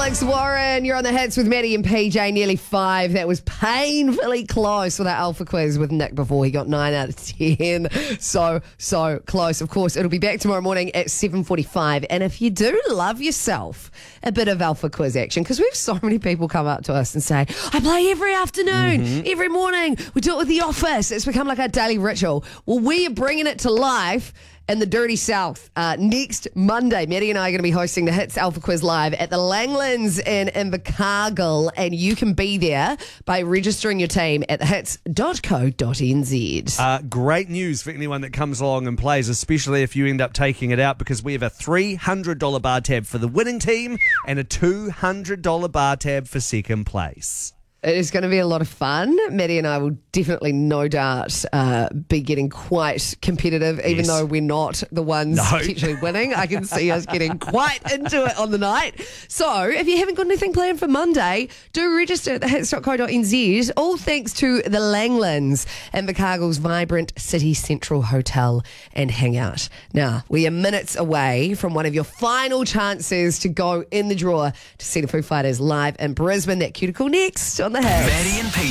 Alex Warren, you're on the hits with Maddie and PJ, nearly 5. That was painfully close with our Alpha quiz with Nick before he got 9 out of 10. So close. Of course, it'll be back tomorrow morning at 7:45. And if you do love yourself a bit of Alpha quiz action, because we have so many people come up to us and say, I play every afternoon, every morning. We do it with The Office. It's become like our daily ritual. Well, we are bringing it to life in the Dirty South. Next Monday, Maddie and I are going to be hosting the Hits Alpha Quiz Live at the Langlands in Invercargill, and you can be there by registering your team at thehits.co.nz. Great news for anyone that comes along and plays, especially if you end up taking it out, because we have a $300 bar tab for the winning team and a $200 bar tab for second place. It is going to be a lot of fun. Maddie and I will definitely, no doubt, be getting quite competitive, even though we're not the ones potentially winning. I can see us getting quite into it on the night. So if you haven't got anything planned for Monday, do register at thehits.co.nz. All thanks to the Langlands and Invercargill's vibrant city central hotel and hangout. Now, we are minutes away from one of your final chances to go in the draw to see the Foo Fighters live in Brisbane. That cuticle next on the Hits. Maddie and PJ.